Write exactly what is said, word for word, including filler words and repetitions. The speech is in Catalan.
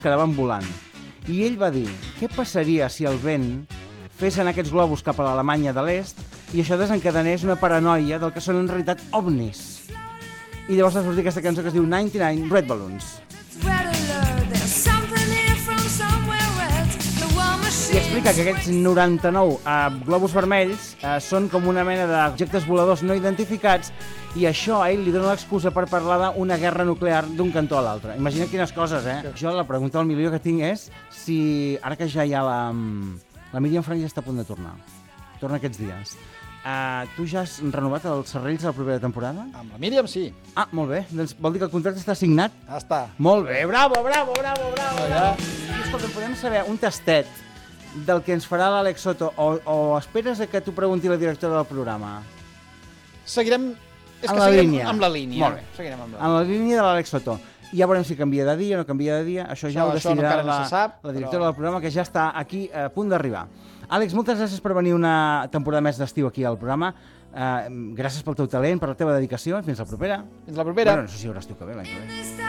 quedaven volant. I ell va dir, què passaria si el vent fes anar aquests globus cap a l'Alemanya de l'Est i això desencadenés una paranoia del que són en realitat ovnis. I llavors va sortir aquesta cançó que es diu noranta-nou Red Balloons. I explica que aquests noranta-nou eh, globus vermells eh, són com una mena d'objectes voladors no identificats i això a ell li dona l'excusa per parlar d'una guerra nuclear d'un cantó a l'altre. Imagina quines coses, eh? Jo la pregunta del milió que tinc és si, ara que ja hi ha la... La Míriam Frank ja està a punt de tornar. Torna aquests dies. Uh, tu ja has renovat els serrells a la propera temporada? Amb la Míriam, sí. Ah, molt bé. Doncs vol dir que el contracte està signat? Ja està. Molt bé. Bravo, bravo, bravo, bravo. Ja. I escolta, podem saber un tastet del que ens farà l'Àlex Soto o, o esperes que t'ho pregunti la directora del programa? Seguirem... És en que la seguirem línia. amb la línia. Molt bé. Seguirem amb la línia. En la línia de l'Àlex Soto. Ja veurem si canvia de dia o no canvia de dia. Això ja això, ho decidirà no la, se sap, la directora però... del programa, que ja està aquí a punt d'arribar. Àlex, moltes gràcies per venir una temporada més d'estiu aquí al programa. Uh, gràcies pel teu talent, per la teva dedicació. Fins la propera. Fins la propera. Bueno, no sé si hi haurà estiu que ve l'any que ve.